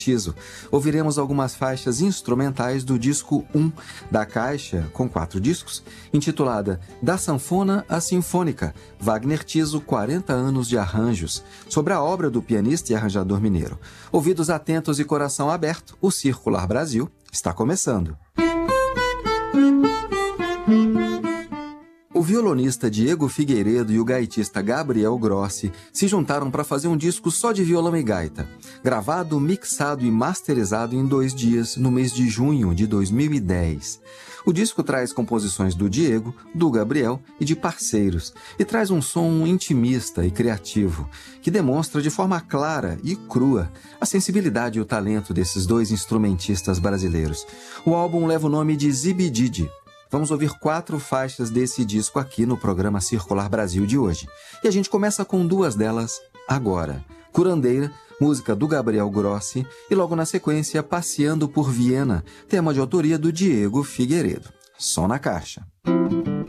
Ouviremos algumas faixas instrumentais do disco 1 da Caixa, com 4 discos, intitulada Da Sanfona à Sinfônica, Wagner Tiso, 40 anos de arranjos, sobre a obra do pianista e arranjador mineiro. Ouvidos atentos e coração aberto, o Circular Brasil está começando. O violonista Diego Figueiredo e o gaitista Gabriel Grossi se juntaram para fazer um disco só de violão e gaita, gravado, mixado e masterizado em 2 dias, no mês de junho de 2010. O disco traz composições do Diego, do Gabriel e de parceiros, e traz um som intimista e criativo, que demonstra de forma clara e crua a sensibilidade e o talento desses 2 instrumentistas brasileiros. O álbum leva o nome de Zibididi. Vamos ouvir 4 faixas desse disco aqui no programa Circular Brasil de hoje. E a gente começa com 2 delas agora. Curandeira, música do Gabriel Grossi, e logo na sequência Passeando por Viena, tema de autoria do Diego Figueiredo. Som na caixa.